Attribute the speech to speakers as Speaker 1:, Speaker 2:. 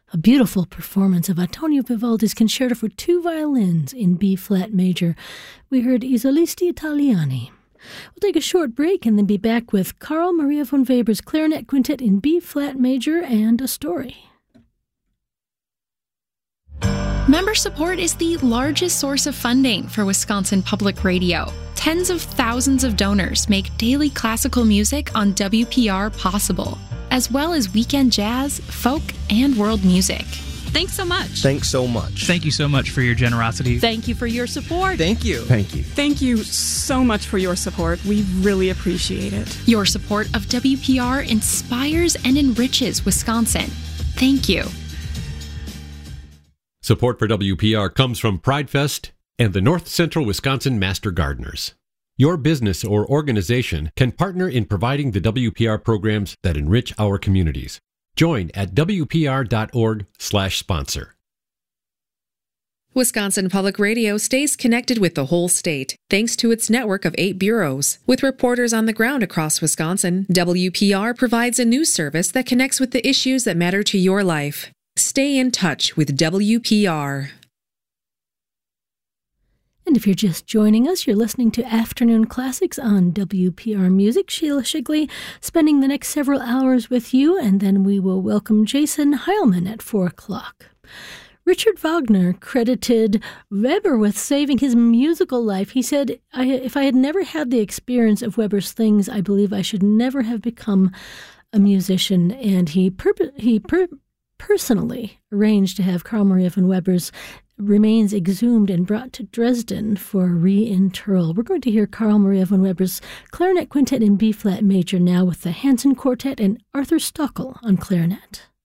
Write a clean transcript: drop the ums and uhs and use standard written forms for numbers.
Speaker 1: A beautiful performance of Antonio Vivaldi's Concerto for Two Violins in B-flat major. We heard I Solisti Italiani. We'll take a short break and then be back with Carl Maria von Weber's Clarinet Quintet in B-flat major and a story.
Speaker 2: Member support is the largest source of funding for Wisconsin Public Radio. Tens of thousands of donors make daily classical music on WPR possible, as well as weekend jazz, folk, and world music.
Speaker 3: Thanks so much.
Speaker 4: Thanks so much.
Speaker 5: Thank you so much for your generosity.
Speaker 3: Thank you for your support.
Speaker 4: Thank you.
Speaker 6: Thank you.
Speaker 7: Thank you so much for your support. We really appreciate it.
Speaker 2: Your support of WPR inspires and enriches Wisconsin. Thank you.
Speaker 8: Support for WPR comes from PrideFest and the North Central Wisconsin Master Gardeners. Your business or organization can partner in providing the WPR programs that enrich our communities. Join at WPR.org/sponsor.
Speaker 9: Wisconsin Public Radio stays connected with the whole state, thanks to its network of 8 bureaus. With reporters on the ground across Wisconsin, WPR provides a news service that connects with the issues that matter to your life. Stay in touch with WPR.
Speaker 1: And if you're just joining us, you're listening to Afternoon Classics on WPR Music. Sheila Shigley spending the next several hours with you, and then we will welcome Jason Heilman at 4 o'clock. Richard Wagner credited Weber with saving his musical life. He said, if I had never had the experience of Weber's things, I believe I should never have become a musician. And he personally arranged to have Carl Maria von Weber's remains exhumed and brought to Dresden for reinterral. We're going to hear Carl Maria von Weber's Clarinet Quintet in B-flat major now with the Hansen Quartet and Arthur Stockel on clarinet.